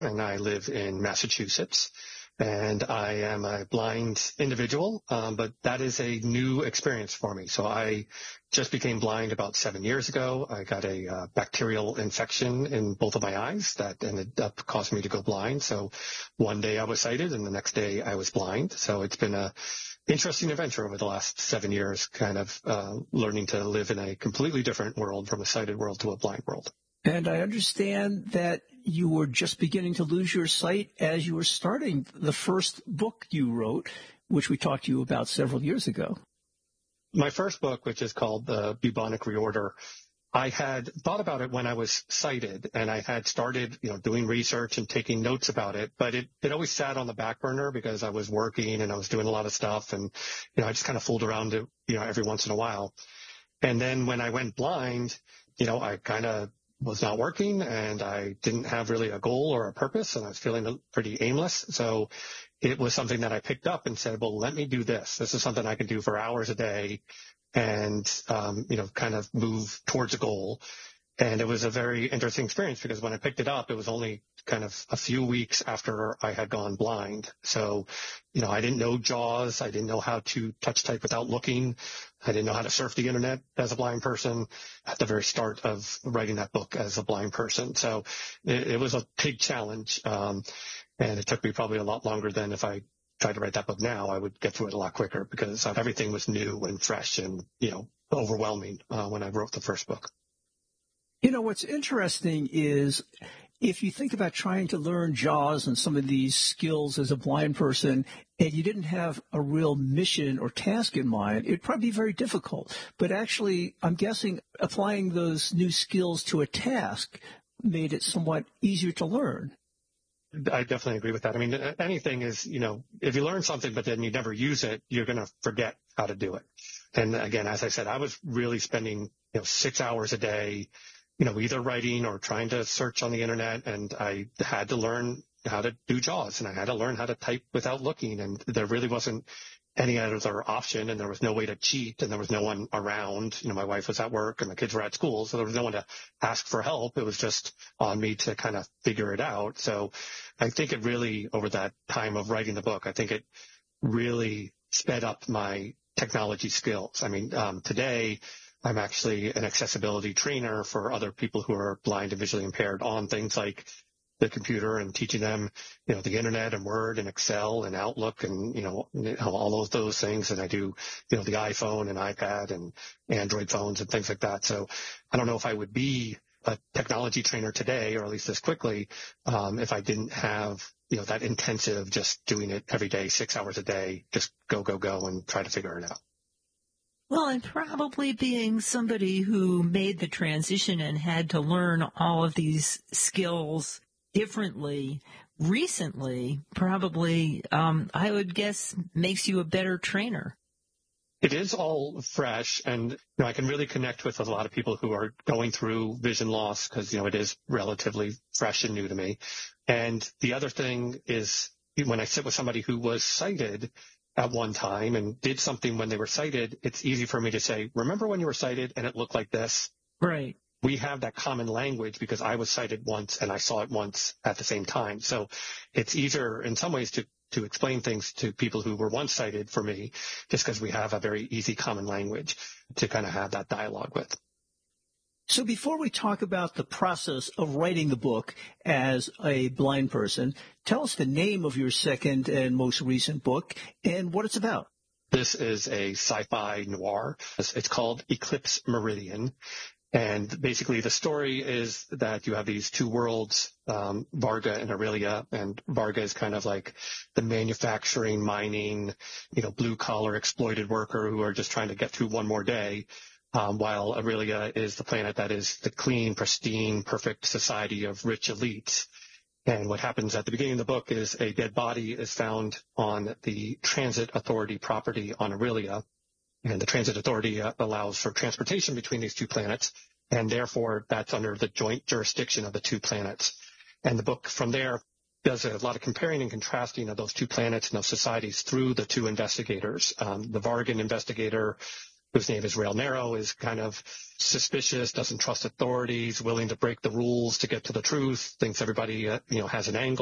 and I live in Massachusetts. And I am a blind individual, but that is a new experience for me. So I just became blind about 7 years ago. I got a bacterial infection in both of my eyes that ended up causing me to go blind. So one day I was sighted and the next day I was blind. So it's been a interesting adventure over the last 7 years, kind of learning to live in a completely different world, from a sighted world to a blind world. And I understand that you were just beginning to lose your sight as you were starting the first book you wrote, which we talked to you about several years ago. My first book, which is called The Bubonic Reorder, I had thought about it when I was sighted, and I had started, doing research and taking notes about it, but it always sat on the back burner because I was working and I was doing a lot of stuff, and, I just kind of fooled around it, every once in a while. And then when I went blind, I kind of was not working and I didn't have really a goal or a purpose, and I was feeling pretty aimless. So it was something that I picked up and said, well, let me do this. This is something I can do for hours a day and, kind of move towards a goal. And it was a very interesting experience because when I picked it up, it was only kind of a few weeks after I had gone blind. So, I didn't know JAWS. I didn't know how to touch type without looking. I didn't know how to surf the internet as a blind person at the very start of writing that book as a blind person. So it was a big challenge. And it took me probably a lot longer than if I tried to write that book now. I would get through it a lot quicker because everything was new and fresh and, overwhelming when I wrote the first book. What's interesting is if you think about trying to learn JAWS and some of these skills as a blind person, and you didn't have a real mission or task in mind, it'd probably be very difficult. But actually, I'm guessing applying those new skills to a task made it somewhat easier to learn. I definitely agree with that. I mean, anything is, if you learn something, but then you never use it, you're going to forget how to do it. And again, as I said, I was really spending, 6 hours a day, either writing or trying to search on the internet. And I had to learn how to do JAWS, and I had to learn how to type without looking. And there really wasn't any other option, and there was no way to cheat, and there was no one around. My wife was at work and the kids were at school, so there was no one to ask for help. It was just on me to kind of figure it out. So I think it really, over that time of writing the book, I think it really sped up my technology skills. I mean, today I'm actually an accessibility trainer for other people who are blind and visually impaired on things like the computer, and teaching them, the internet and Word and Excel and Outlook and, all of those things. And I do, the iPhone and iPad and Android phones and things like that. So I don't know if I would be a technology trainer today, or at least this quickly, if I didn't have, that intensive, just doing it every day, 6 hours a day, just go and try to figure it out. Well, and probably being somebody who made the transition and had to learn all of these skills differently recently, probably, I would guess, makes you a better trainer. It is all fresh, and I can really connect with a lot of people who are going through vision loss because, it is relatively fresh and new to me. And the other thing is, when I sit with somebody who was sighted at one time and did something when they were sighted, it's easy for me to say, remember when you were sighted and it looked like this? Right. We have that common language because I was sighted once and I saw it once at the same time. So it's easier in some ways to explain things to people who were once sighted for me, just because we have a very easy common language to kind of have that dialogue with. So before we talk about the process of writing the book as a blind person, tell us the name of your second and most recent book and what it's about. This is a sci-fi noir. It's called Eclipse Meridian. And basically the story is that you have these two worlds, Varga and Aurelia, and Varga is kind of like the manufacturing, mining, blue collar exploited worker who are just trying to get through one more day. While Aurelia is the planet that is the clean, pristine, perfect society of rich elites. And what happens at the beginning of the book is a dead body is found on the transit authority property on Aurelia. And the transit authority allows for transportation between these two planets, and therefore that's under the joint jurisdiction of the two planets. And the book from there does a lot of comparing and contrasting of those two planets and those societies through the two investigators. The Vargan investigator whose name is Rail Narrow, is kind of suspicious, doesn't trust authorities, willing to break the rules to get to the truth, thinks everybody, has an angle.